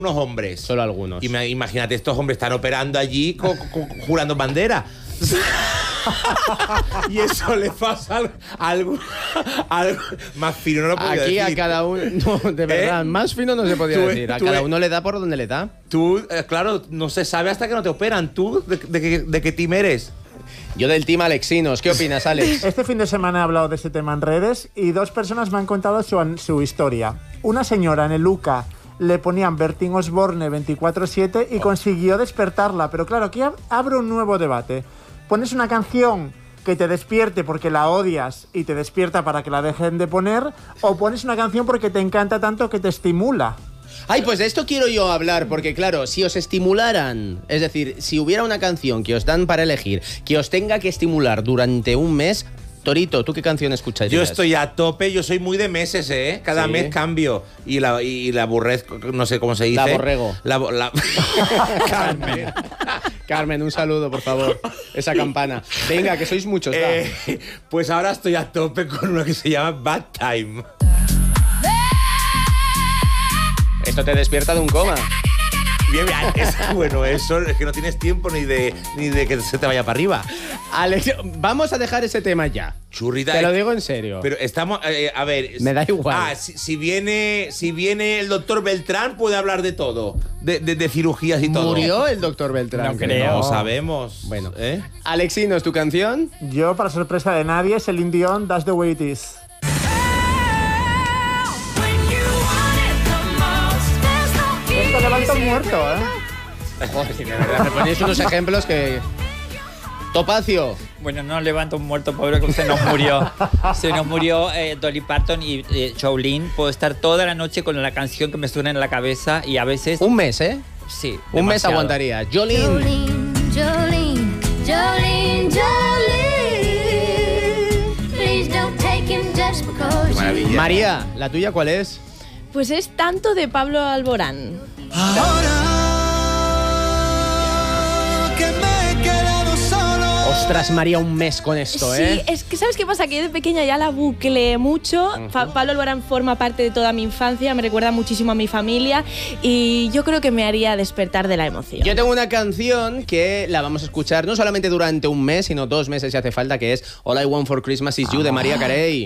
unos hombres. Solo algunos. Imagínate, estos hombres están operando allí jurando bandera. Y eso le pasa algo más fino, no lo puedo aquí decir. A cada uno, no, de verdad, más fino no se podía decir. A cada uno le da por donde le da. Tú, claro, no se sabe hasta que no te operan. ¿Tú de qué team eres? Yo del team Alexinos. ¿Qué opinas, Alex? Este fin de semana he hablado de este tema en redes y 2 personas me han contado su historia. Una señora en el UCA le ponían Bertín Osborne 24/7 y consiguió despertarla. Pero claro, aquí abre un nuevo debate. Pones una canción que te despierte porque la odias y te despierta para que la dejen de poner, o pones una canción porque te encanta tanto que te estimula. Ay, pues de esto quiero yo hablar, porque claro, si os estimularan, es decir, si hubiera una canción que os dan para elegir, que os tenga que estimular durante un mes... Torito, ¿tú qué canción escuchas? Yo estoy a tope, yo soy muy de meses, ¿eh? Cada mes cambio. Y la aburrezco, no sé cómo se dice. La borrego. Carmen. Carmen, un saludo, por favor. Esa campana. Venga, que sois muchos. Pues ahora estoy a tope con una que se llama Bad Time. Esto te despierta de un coma. Bien, bueno, eso es que no tienes tiempo ni de que se te vaya para arriba. Alex, vamos a dejar ese tema ya. Churrita. Te lo digo en serio. Pero estamos, a ver. Me da igual. Si viene el doctor Beltrán, puede hablar de todo. De cirugías y todo. ¿Murió el doctor Beltrán? No creo. No sabemos. Bueno. Alexinos, ¿tu canción? Yo, para sorpresa de nadie, Celine Dion, That's the Way It Is. Esto levanta un muerto, Joder, de verdad, me ponéis unos ejemplos que... Topacio. Bueno, no levanta un muerto, pobre, que se nos murió. Se nos murió Dolly Parton y Jolene. Puedo estar toda la noche con la canción que me suena en la cabeza y a veces... Un mes, ¿eh? Sí. Un mes aguantaría. Jolene. Jolene, Jolene, Jolene. Please don't take him just because. Maravilla. María, ¿la tuya cuál es? Pues es Tanto de Pablo Alborán. Ostras, María, un mes con esto, Sí, es que ¿sabes qué pasa? Que yo de pequeña ya la bucleé mucho. Pablo Alborán forma parte de toda mi infancia, me recuerda muchísimo a mi familia y yo creo que me haría despertar de la emoción. Yo tengo una canción que la vamos a escuchar no solamente durante un mes, sino 2 meses si hace falta, que es All I Want for Christmas Is You de Mariah Carey.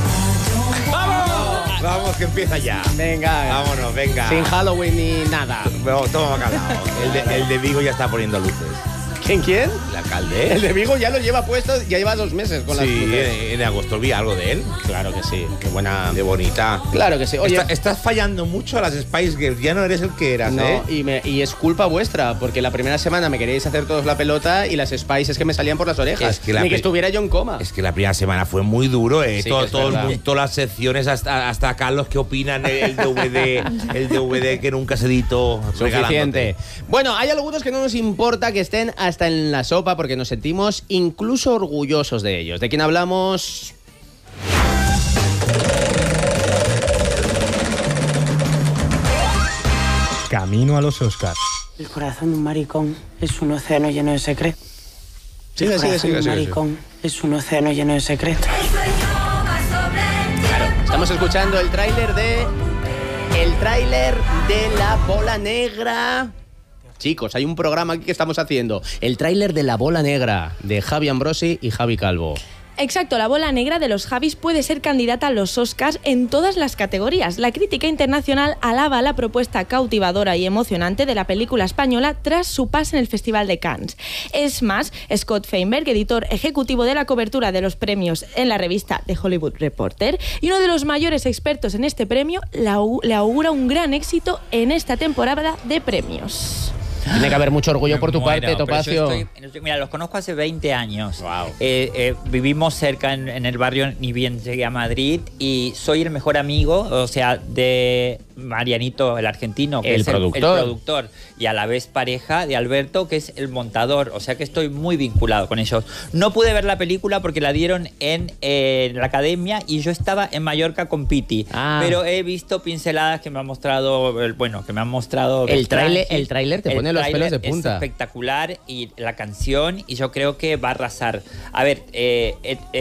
Vamos, que empieza ya. Venga. Vámonos, venga. Sin Halloween ni nada. Toma bacalao. El de Vigo ya está poniendo luces. ¿Quién? El alcalde. El de Vigo ya lo lleva puesto, ya lleva 2 meses con las luces. Sí, en agosto vi algo de él. Claro que sí, qué buena. De bonita. Claro que sí. Oye, estás fallando mucho a las Spice Girls, ya no eres el que eras, no, ¿eh? y es culpa vuestra, porque la primera semana me queríais hacer todos la pelota y las Spice es que me salían por las orejas. Ni que estuviera yo en coma. Es que la primera semana fue muy duro, ¿eh? Sí, todo el mundo, todas las secciones, hasta Carlos que opinan el DVD que nunca se editó. Suficiente. Bueno, hay algunos que no nos importa que estén hasta en la sopa porque nos sentimos incluso orgullosos de ellos. ¿De quién hablamos? Camino a los Oscars. El corazón de un maricón es un océano lleno de secretos. Sigue. Un maricón es un océano lleno de secretos. Claro, estamos escuchando el tráiler de La Bola Negra. Chicos, hay un programa aquí que estamos haciendo. El tráiler de La Bola Negra, de Javi Ambrosi y Javi Calvo. Exacto, La Bola Negra de los Javis puede ser candidata a los Oscars en todas las categorías. La crítica internacional alaba la propuesta cautivadora y emocionante de la película española tras su paso en el Festival de Cannes. Es más, Scott Feinberg, editor ejecutivo de la cobertura de los premios en la revista The Hollywood Reporter y uno de los mayores expertos en este premio, le augura un gran éxito en esta temporada de premios. Tiene que haber mucho orgullo por tu parte, Topacio. Mira, los conozco hace 20 años. Wow. Vivimos cerca en el barrio, ni bien llegué a Madrid, y soy el mejor amigo, o sea, de Marianito, el argentino, que el es productor. el productor, y a la vez pareja de Alberto, que es el montador. O sea que estoy muy vinculado con ellos. No pude ver la película porque la dieron en la academia y yo estaba en Mallorca con Piti. Pero he visto pinceladas que me han mostrado, el tráiler te pone los pelos de punta. Es espectacular y la canción, y yo creo que va a arrasar. A ver,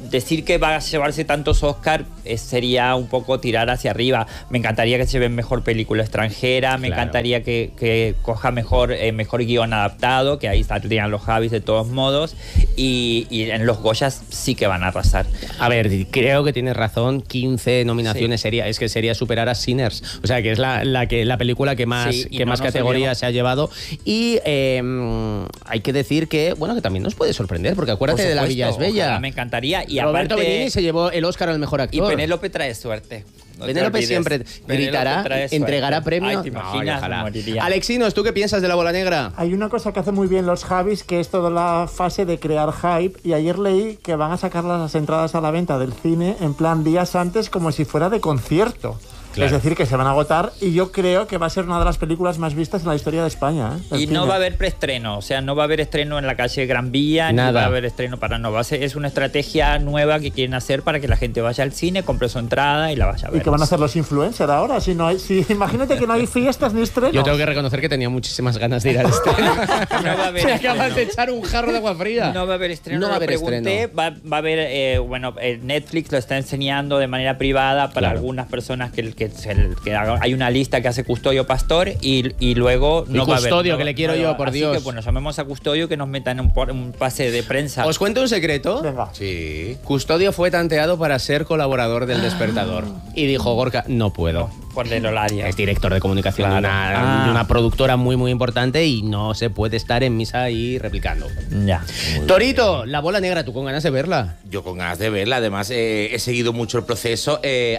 decir que va a llevarse tantos Oscar sería un poco tirar hacia arriba. Me encantaría que se lleve mejor película extranjera, me encantaría que coja mejor guión adaptado, que ahí estarían los Javis de todos modos, y en los Goyas sí que van a arrasar. A ver, creo que tienes razón, 15 nominaciones es que sería superar a Sinners, o sea que es la película que más, Sí, y que no más nos categorías se ha llevado, y hay que decir que, bueno, que también nos puede sorprender, porque acuérdate de La Villa es Bella. Ojalá, me encantaría. Y Roberto aparte, Benigni se llevó el Oscar al mejor y actor. Penélope trae suerte. No te Penélope olvides. siempre Penélope gritará, trae suerte. entregará premio. Ay, ¿te imaginas? ojalá. Me moriría. Alexinos, ¿tú qué piensas de La Bola Negra? Hay una cosa que hace muy bien los Javis, que es toda la fase de crear hype, y ayer leí que van a sacar las entradas a la venta del cine en plan días antes, como si fuera de concierto. Claro. Es decir, que se van a agotar, y yo creo que va a ser una de las películas más vistas en la historia de España. Y no va a haber preestreno, o sea, no va a haber estreno en la calle Gran Vía, Nada. ni va a haber estreno para no. Es una estrategia nueva que quieren hacer para que la gente vaya al cine, compre su entrada y la vaya a ver. ¿Y qué van a hacer los influencers ahora? Imagínate que no hay fiestas ni estrenos. Yo tengo que reconocer que tenía muchísimas ganas de ir al estreno. No va a haber Se estreno. acabas de echar un jarro de agua fría. No va a haber estreno, No va a haber pregunté. estreno. Va a haber, Netflix lo está enseñando de manera privada para Claro. algunas personas que hay una lista que hace Custodio Pastor y luego no va a haber. Custodio, no- que le quiero no yo, va- por así Dios. que, bueno, llamemos a Custodio que nos metan un pase de prensa. ¿Os cuento un secreto? Venga. Sí. Custodio fue tanteado para ser colaborador del Despertador. Y dijo, Gorka, no puedo. Por el horario. Es director de comunicación de una productora muy, muy importante, y no se puede estar en misa ahí replicando. Ya. Torito, La Bola Negra, ¿tú con ganas de verla? Yo con ganas de verla, además he seguido mucho el proceso.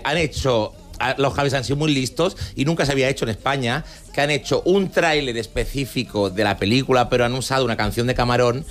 Los Javis han sido muy listos y nunca se había hecho en España, que han hecho un tráiler específico de la película, pero han usado una canción de Camarón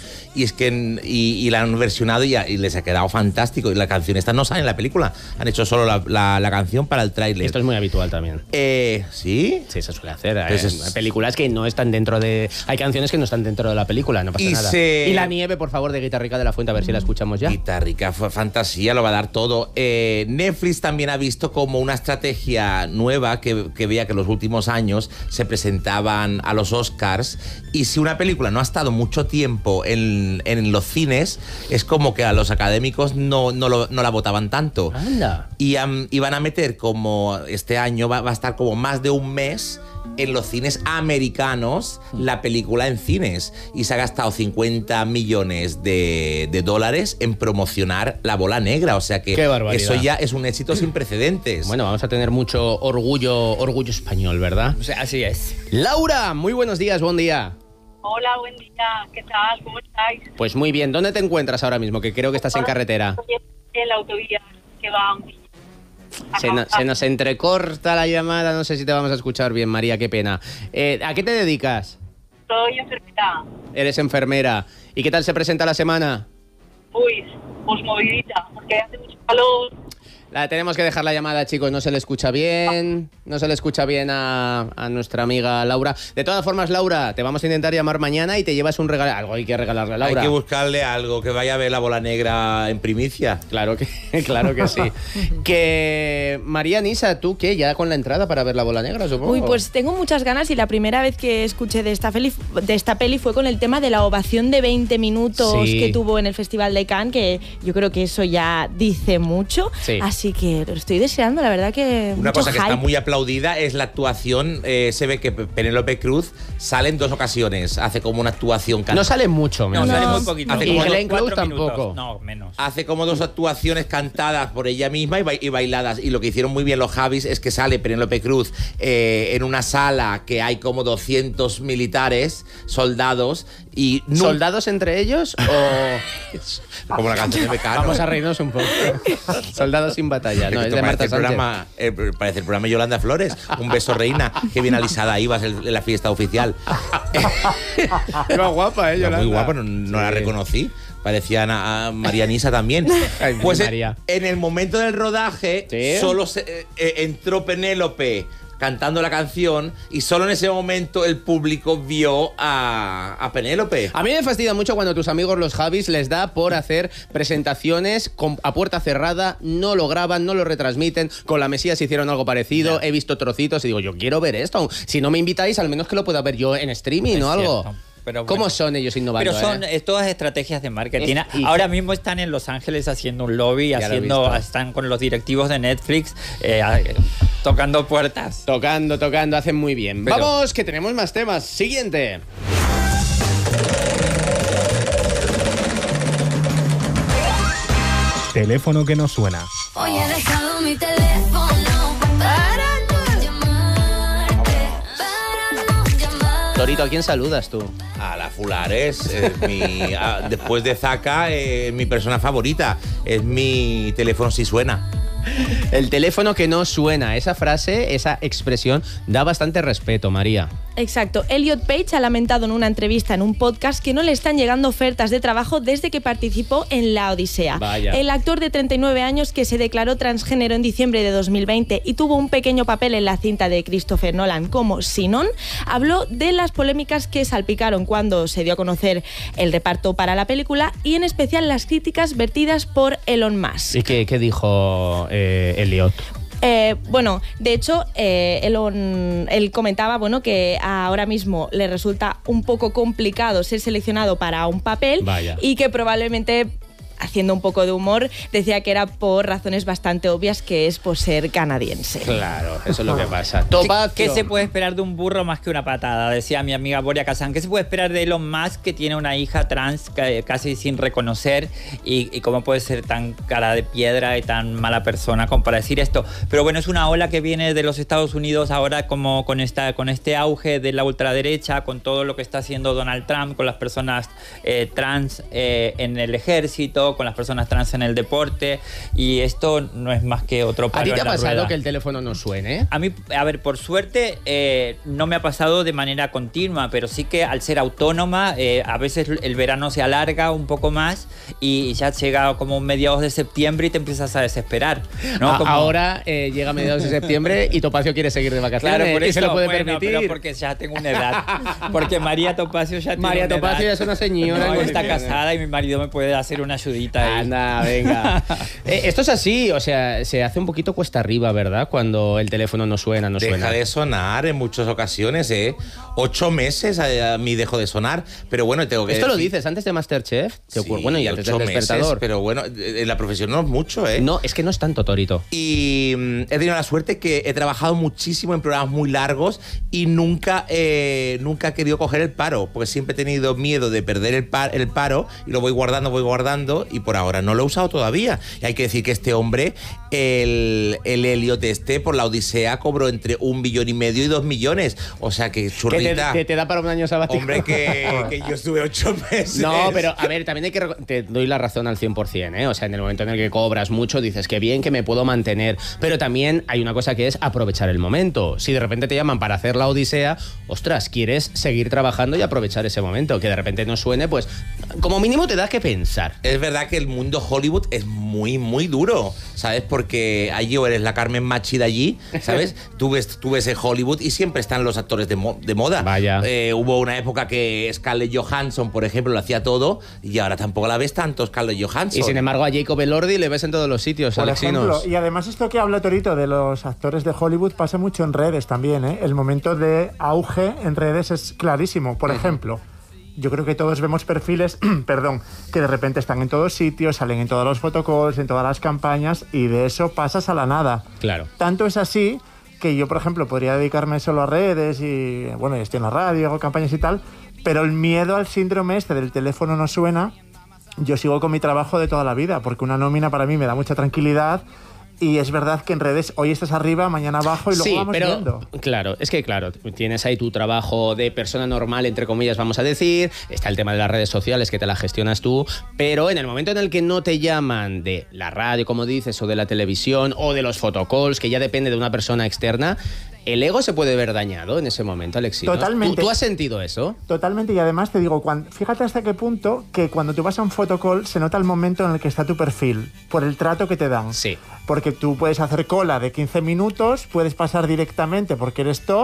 y la han versionado y les ha quedado fantástico. Y la canción esta no sale en la película, han hecho solo la canción para el tráiler. Esto es muy habitual también. ¿Sí? Sí, se suele hacer. Pues Hay películas que no están dentro de... Hay canciones que no están dentro de la película, no pasa Y nada. se- Y La Nieve, por favor, de Guitarrica de la Fuente, a ver si la escuchamos ya. Guitarrica, fantasía, lo va a dar todo. Netflix también ha visto como una estrategia nueva que veía que en los últimos años se presentaban a los Oscars, y si una película no ha estado mucho tiempo en los cines, es como que a los académicos no la votaban tanto. Anda. Y van a meter como este año va a estar como más de un mes en los cines americanos la película en cines, y se ha gastado 50 millones de dólares en promocionar La Bola Negra, o sea que Qué barbaridad. eso ya es un éxito sin precedentes. Bueno, vamos a tener mucho orgullo español, ¿verdad? O sea, así es. Laura, muy buenos días, buen día. Hola, buen día. ¿Qué tal? ¿Cómo estáis? Pues muy bien, ¿dónde te encuentras ahora mismo? Que creo que estás en carretera. En la autovía que va a un niño. Se nos entrecorta la llamada, no sé si te vamos a escuchar bien, María, qué pena. ¿A qué te dedicas? Soy enfermera. Eres enfermera. ¿Y qué tal se presenta la semana? Uy, pues movidita, porque hace mucho calor. La tenemos que dejar la llamada, chicos, no se le escucha bien. No se le escucha bien a nuestra amiga Laura. De todas formas, Laura, te vamos a intentar llamar mañana y te llevas un regalo. Algo hay que regalarle a Laura. Hay que buscarle algo, que vaya a ver La Bola Negra en primicia. Claro que sí. Que María Nisa, ¿tú qué? ¿Ya con la entrada para ver La Bola Negra, supongo? Uy, pues tengo muchas ganas, y la primera vez que escuché de esta peli fue con el tema de la ovación de 20 minutos Sí. que tuvo en el Festival de Cannes, que yo creo que eso ya dice mucho. Sí. Así que lo estoy deseando, la verdad que Una mucho cosa que está hype. muy aplaudida es la actuación. Se ve que Penélope Cruz sale en 2 ocasiones, hace como una actuación No sale mucho, No, menos. sale muy poquito. Hace Y como Glenn Close 4 minutos. tampoco. No, menos. Hace como 2 actuaciones cantadas por ella misma y bailadas. Y lo que hicieron muy bien los Javis es que sale Penélope Cruz en una sala que hay como 200 militares, soldados, y ¿Soldados entre ellos o...? como la canción de Mecano. Vamos a reírnos un poco. Soldados sin batalla. No, es de Marta Parece Sánchez. parece el programa Yolanda Flores. Un beso, reina. Qué bien alisada ibas en la fiesta oficial. Iba guapa, Era Yolanda. muy guapa, no la Sí. reconocí. Parecía a María Nisa también. Ay, Pues María. en el momento del rodaje, Sí. solo entró Penélope cantando la canción, y solo en ese momento el público vio a Penélope. A mí me fastidia mucho cuando tus amigos los Javis les da por hacer presentaciones a puerta cerrada, no lo graban, no lo retransmiten. Con la Mesías hicieron algo parecido, he visto trocitos y digo, yo quiero ver esto. Si no me invitáis, al menos que lo pueda ver yo en streaming o algo. Cierto. Pero ¿Cómo bueno. son ellos innovando? Pero son todas estrategias de marketing. Y- Ahora mismo están en Los Ángeles haciendo un lobby, Ya lo he visto. están con los directivos de Netflix tocando puertas. Tocando, hacen muy bien. Pero- Vamos, que tenemos más temas. Siguiente. Teléfono que no suena. Hoy he dejado mi teléfono para no llamarte, para no llamarte. Torito, ¿a quién saludas tú? A la Fulares, después de Zaka, mi persona favorita. Es mi teléfono si suena. El teléfono que no suena. Esa frase, esa expresión, da bastante respeto, María. Exacto. Elliot Page ha lamentado en una entrevista en un podcast que no le están llegando ofertas de trabajo desde que participó en La Odisea. Vaya. El actor de 39 años que se declaró transgénero en diciembre de 2020 y tuvo un pequeño papel en la cinta de Christopher Nolan como Sinon, habló de las polémicas que salpicaron cuando se dio a conocer el reparto para la película y en especial las críticas vertidas por Elon Musk. ¿Y qué dijo Elliot? Bueno, de hecho, él comentaba que ahora mismo le resulta un poco complicado ser seleccionado para un papel. Vaya. Y que probablemente, haciendo un poco de humor, decía que era por razones bastante obvias, que es por ser canadiense. Claro, eso es lo que pasa. ¿Qué se puede esperar de un burro más que una patada? Decía mi amiga Boria Kazan. ¿Qué se puede esperar de Elon Musk, que tiene una hija trans casi sin reconocer? Y cómo puede ser tan cara de piedra y tan mala persona como para decir esto. Pero bueno, es una ola que viene de los Estados Unidos ahora, como con este auge de la ultraderecha, con todo lo que está haciendo Donald Trump, con las personas trans en el ejército, con las personas trans en el deporte. Y esto no es más que otro ¿A palo ti te en ha la pasado rueda. que el teléfono no suene? A mí, a ver, por suerte no me ha pasado de manera continua, pero sí que al ser autónoma, a veces el verano se alarga un poco más y ya llega como mediados de septiembre y te empiezas a desesperar, ¿no? Ahora llega mediados de septiembre y Topacio quiere seguir de vacaciones. Claro, por y eso, se lo puede bueno, permitir. pero porque ya tengo una edad. Porque María Topacio ya tiene María una Topacio edad. ya es una señora. No, en está condiciones. casada y mi marido me puede hacer una ayudita ahí. Anda, venga. Esto es así, o sea, se hace un poquito cuesta arriba, ¿verdad? Cuando el teléfono no suena, no Deja suena. de sonar en muchas ocasiones, 8 meses a mí dejó de sonar, pero bueno, tengo que Esto lo decir- dices antes de Masterchef. ¿Te ocurre? Sí, Bueno, y antes del 8 meses, despertador. pero bueno, en la profesión no es mucho, No, es que no es tanto, Torito. Y he tenido la suerte que he trabajado muchísimo en programas muy largos y nunca he querido coger el paro, porque siempre he tenido miedo de perder el paro y lo voy guardando y por ahora no lo he usado todavía. Y hay que decir que este hombre, el Elliot por La Odisea cobró entre 1,5 billones y 2 millones. O sea que churrita. Que te da para un año sabático. Hombre, que yo estuve 8 meses. No, pero a ver, también hay que... Te doy la razón al 100%, ¿eh? O sea, en el momento en el que cobras mucho, dices que bien, que me puedo mantener. Pero también hay una cosa que es aprovechar el momento. Si de repente te llaman para hacer La Odisea, ostras, quieres seguir trabajando y aprovechar ese momento. Que de repente no suene, pues como mínimo te da que pensar. Es verdad que el mundo Hollywood es muy, muy duro, ¿sabes? Porque allí o eres la Carmen Machi de allí, ¿sabes? Tú ves en Hollywood y siempre están los actores de moda. Vaya. Hubo una época que Scarlett Johansson, por ejemplo, lo hacía todo y ahora tampoco la ves tanto, Scarlett Johansson. Y sin embargo a Jacob Elordi le ves en todos los sitios, Por Alexinos. ejemplo, y además esto que habla Torito de los actores de Hollywood pasa mucho en redes también, ¿eh? El momento de auge en redes es clarísimo. Por ejemplo, yo creo que todos vemos perfiles, perdón, que de repente están en todos sitios, salen en todos los photocalls, en todas las campañas y de eso pasas a la nada. Claro. Tanto es así que yo, por ejemplo, podría dedicarme solo a redes y, bueno, estoy en la radio, hago campañas y tal, pero el miedo al síndrome este del teléfono no suena, yo sigo con mi trabajo de toda la vida, porque una nómina para mí me da mucha tranquilidad. Y es verdad que en redes hoy estás arriba, mañana abajo y luego Sí, vamos pero viendo. claro, es que claro, tienes ahí tu trabajo de persona normal, entre comillas, vamos a decir, está el tema de las redes sociales que te la gestionas tú, pero en el momento en el que no te llaman de la radio, como dices, o de la televisión, o de los photocalls, que ya depende de una persona externa, el ego se puede ver dañado en ese momento, Alexinos. Totalmente. ¿Tú has sentido eso? Totalmente, y además te digo, fíjate hasta qué punto que cuando tú vas a un photocall se nota el momento en el que está tu perfil, por el trato que te dan. Sí. Porque tú puedes hacer cola de 15 minutos, puedes pasar directamente porque eres top,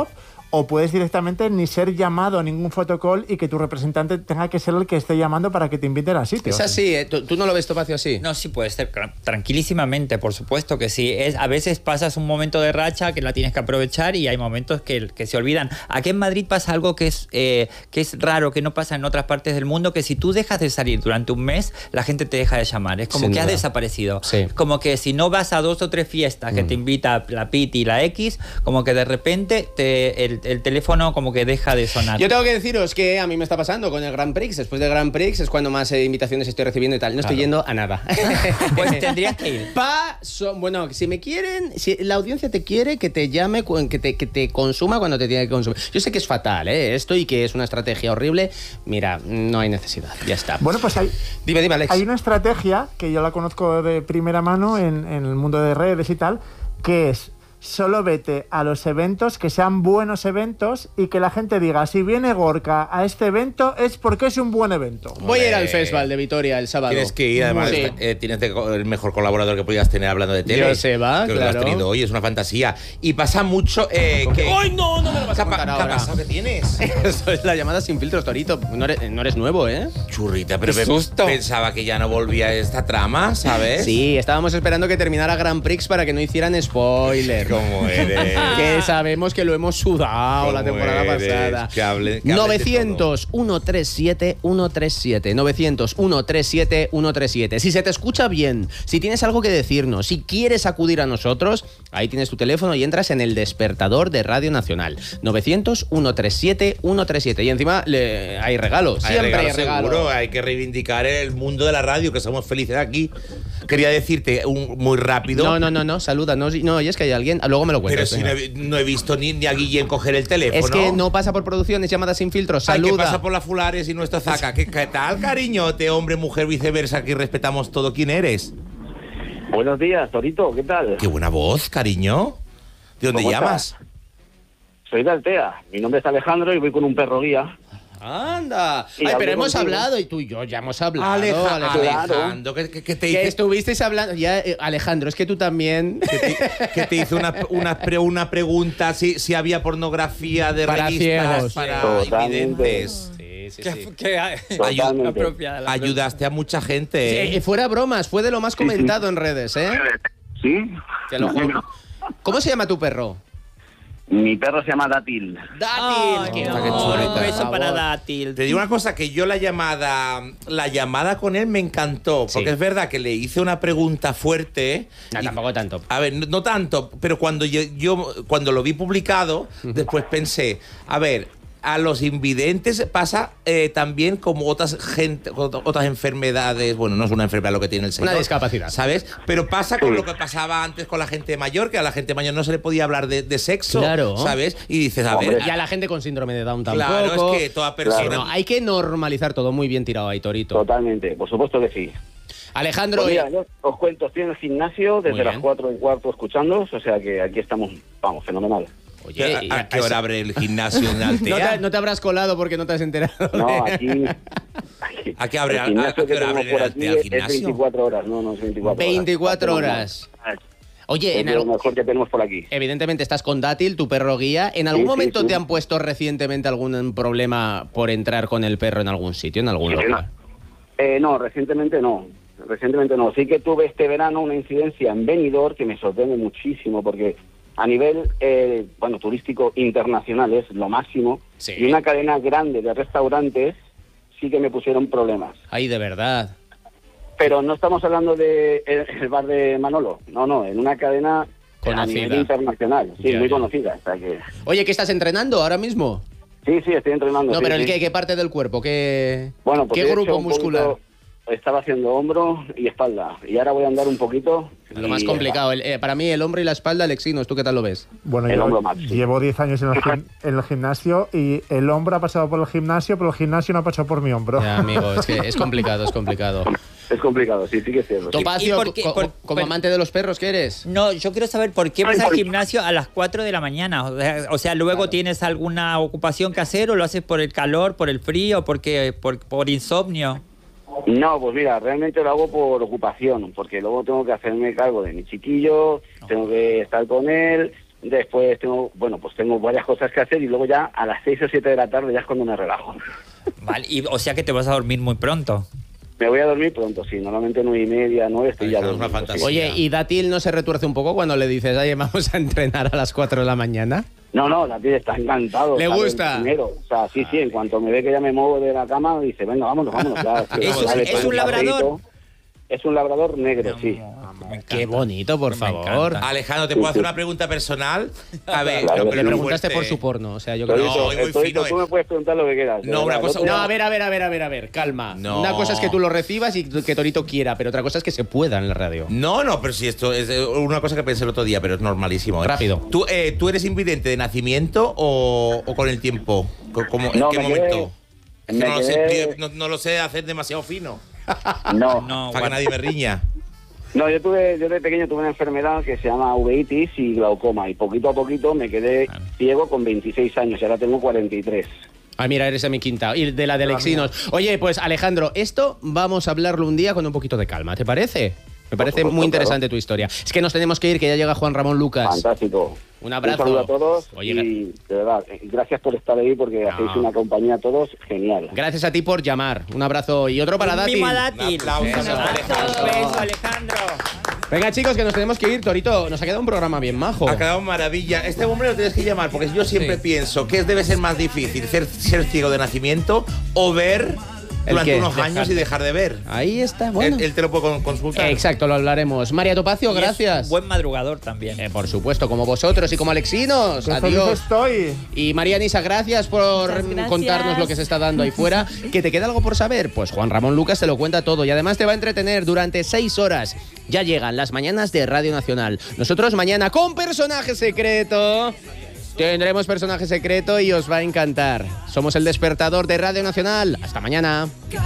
o puedes directamente ni ser llamado a ningún photocall y que tu representante tenga que ser el que esté llamando para que te inviten al sitio. Es así, ¿eh? ¿Tú no lo ves, Topacio, así? No, sí puede ser, tranquilísimamente, por supuesto que sí. A veces pasas un momento de racha que la tienes que aprovechar y hay momentos que se olvidan. Aquí en Madrid pasa algo que es raro, que no pasa en otras partes del mundo, que si tú dejas de salir durante un mes, la gente te deja de llamar. Es como Sin que has duda. desaparecido. Sí. Como que si no vas a 2 o 3 fiestas que te invita la Piti y la X, como que de repente el teléfono como que deja de sonar. Yo tengo que deciros que a mí me está pasando con el Grand Prix. Después del Grand Prix es cuando más invitaciones estoy recibiendo y tal. No estoy yendo a nada. Pues tendrías que ir. Bueno, si me quieren, si la audiencia te quiere, que te llame, que te consuma cuando te tiene que consumir. Yo sé que es fatal, esto, y que es una estrategia horrible. Mira, no hay necesidad. Ya está. Bueno, pues Dime, Alex. hay una estrategia que yo la conozco de primera mano en el mundo de redes y tal, que es: solo vete a los eventos que sean buenos eventos y que la gente diga, si viene Gorka a este evento es porque es un buen evento. Voy a ir al Festival de Vitoria el sábado. Tienes que ir, además, Sí. tienes el mejor colaborador que podías tener hablando de tele. Joseba, que lo has claro. tenido hoy, es una fantasía. Y pasa mucho que... ¡Ay, no! No me lo vas a ¿Qué contar ha ahora. pasado? ¿Qué tienes? Eso es la llamada sin filtros, Torito. No eres nuevo, ¿eh? Churrita, pero ¡Qué susto! pensaba que ya no volvía esta trama, ¿sabes? Sí, estábamos esperando que terminara Grand Prix para que no hicieran spoiler. ¿Cómo eres? Que sabemos que lo hemos sudado la ¿Cómo temporada eres? pasada. Que hable de 900-137-137. 900-137-137. Si se te escucha bien, si tienes algo que decirnos, si quieres acudir a nosotros, ahí tienes tu teléfono y entras en el despertador de Radio Nacional. 900-137-137. Y encima hay regalos. Siempre hay regalos. Seguro, hay que reivindicar el mundo de la radio, que somos felices aquí. Quería decirte muy rápido. No, saluda. No, y es que hay alguien. Luego me lo Pero cuentas. si venga. no he visto ni a Guillén coger el teléfono. Es que no pasa por producción, es llamada sin filtros. Ay, Saluda. ¿qué pasa por las Fulares y nuestra Zaca? ¿Qué tal, cariñote, hombre, mujer, viceversa? Aquí respetamos todo. ¿Quién eres? Buenos días, Torito, ¿qué tal? Qué buena voz, cariño. ¿De dónde ¿Cómo llamas? estás? Soy de Altea. Mi nombre es Alejandro y voy con un perro guía. ¡Anda! Y Ay, hablo pero hemos contigo. hablado, y tú y yo ya hemos hablado. Alejandro, ¿qué te Que dice? estuvisteis hablando. Ya, Alejandro, es que tú también. Que te hizo una pregunta si había pornografía de Para revistas ciegos. para Totalmente. invidentes. Sí. Totalmente. apropiada la Ayudaste a mucha gente. ¿eh? Fuera bromas, fue de lo más comentado en redes, ¿eh? ¿Sí? Te lo juro. ¿Cómo se llama tu perro? Mi perro se llama Dátil. Dátil. qué Un chulita. beso para Dátil. Te digo una cosa, que yo la llamada con él me encantó, porque Sí. es verdad que le hice una pregunta fuerte. No, y- tampoco tanto. A ver, no tanto, pero cuando yo cuando lo vi publicado, después pensé, a ver, a los invidentes pasa también como otras enfermedades. Bueno, no es una enfermedad lo que tiene el señor. Una discapacidad. ¿Sabes? Pero pasa con lo que pasaba antes con la gente mayor, que a la gente mayor no se le podía hablar de sexo. Claro. ¿Sabes? Y dices, a ver. Y a la gente con síndrome de Down tampoco. Claro, es que toda persona. Claro. No, hay que normalizar todo. Muy bien tirado ahí, Torito. Totalmente, por supuesto que sí. Alejandro, Pues mira, yo os cuento, estoy en el gimnasio desde Muy las bien. 4:15 escuchándoos, o sea que aquí estamos, vamos, fenomenal. oye, ¿A qué hora abre el gimnasio en Altea? no te habrás colado porque no te has enterado. No, aquí... ¿A qué abre- el gimnasio a qué que hora tenemos abre por el aquí Altea, el es gimnasio? 24 horas, no es 24 horas. 24 horas. Oye, Es lo mejor que tenemos por aquí. evidentemente estás con Dátil, tu perro guía. ¿En algún Sí, sí, momento sí. te han puesto recientemente algún problema por entrar con el perro en algún sitio, en algún lugar? No, recientemente no. Sí que tuve este verano una incidencia en Benidorm que me sorprende muchísimo porque a nivel turístico internacional es lo máximo. Sí. Y una cadena grande de restaurantes sí que me pusieron problemas. Ay, de verdad. Pero no estamos hablando de el bar de Manolo. No, en una cadena Conocida. a nivel internacional. Sí, Ya, muy ya. conocida. O sea que... Oye, ¿qué estás entrenando ahora mismo? Sí, estoy entrenando. No, sí, pero sí. ¿qué parte del cuerpo? ¿Qué Bueno, pues he hecho grupo un muscular? poquito- estaba haciendo hombro y espalda. Y ahora voy a andar un poquito. Lo y, más complicado. Para mí, el hombro y la espalda, Alexinos, ¿tú qué tal lo ves? Bueno, El yo hombro más, sí. llevo 10 años en el gimnasio y el hombro ha pasado por el gimnasio, pero el gimnasio no ha pasado por mi hombro. Ya, amigo, es que es complicado, es complicado. Es complicado, sí que es cierto. sí. Topacio, por qué- como amante de los perros que eres. No, yo quiero saber por qué vas al gimnasio a las 4 de la mañana. O sea, luego tienes alguna ocupación que hacer o lo haces por el calor, por el frío, porque por insomnio. No, pues mira, realmente lo hago por ocupación, porque luego tengo que hacerme cargo de mi chiquillo, tengo que estar con él, Después tengo varias cosas que hacer y luego ya a las 6 o 7 de la tarde ya es cuando me relajo. Vale, o sea que te vas a dormir muy pronto. Me voy a dormir pronto, sí. Normalmente 9:30, 9 estoy ya dormido. Oye, ¿y Dátil no se retuerce un poco cuando le dices, oye, vamos a entrenar a las 4 de la mañana? No, Dátil está encantado. ¿Le gusta? Primero. O sea, sí, en cuanto me ve que ya me muevo de la cama, dice, venga, vámonos. Ya, ¿Es un labrador? Es un labrador negro, sí. Qué bonito, por favor. Alejandro, ¿te puedo hacer una pregunta personal? A ver, Claro, le preguntaste por su porno, o sea, yo creo que tú me puedes preguntar lo que quieras. No, una cosa... No, a ver, calma. No. Una cosa es que tú lo recibas y que Torito quiera, pero otra cosa es que se pueda en la radio. No, pero si esto es una cosa que pensé el otro día, pero es normalísimo. Rápido. ¿Tú eres invidente de nacimiento o con el tiempo? ¿En qué momento? No lo sé hacer demasiado fino. No. Para que nadie me riña. No, yo de pequeño tuve una enfermedad que se llama uveitis y glaucoma y poquito a poquito me quedé ciego con 26 años y ahora tengo 43. Ah, mira, eres de mi quinta. Y de la de Alexinos. Oye, pues Alejandro, esto vamos a hablarlo un día con un poquito de calma, ¿te parece? Me parece muy interesante tu historia. Es que nos tenemos que ir, que ya llega Juan Ramón Lucas. Fantástico. Un abrazo. Un saludo a todos. Oye, y de verdad, gracias por estar ahí porque hacéis una compañía a todos genial. Gracias a ti por llamar. Un abrazo y otro para Dátil. Un aplauso, Alejandro. Venga, chicos, que nos tenemos que ir. Torito, nos ha quedado un programa bien majo. Ha quedado maravilla. Este hombre lo tienes que llamar porque yo siempre pienso que debe ser más difícil ser ciego de nacimiento o ver durante unos años y dejar de ver. Ahí está, bueno. Él te lo puede consultar. Exacto, lo hablaremos. María Topacio, gracias. Buen madrugador también. Por supuesto, como vosotros y como Alexinos. Qué Adiós. feliz estoy. Y María Nisa, gracias por gracias. contarnos lo que se está dando ahí fuera. ¿Que te queda algo por saber? Pues Juan Ramón Lucas te lo cuenta todo y además te va a entretener durante 6 horas. Ya llegan las mañanas de Radio Nacional. Nosotros mañana con personaje secreto. Tendremos personaje secreto y os va a encantar. Somos el despertador de Radio Nacional. Hasta mañana.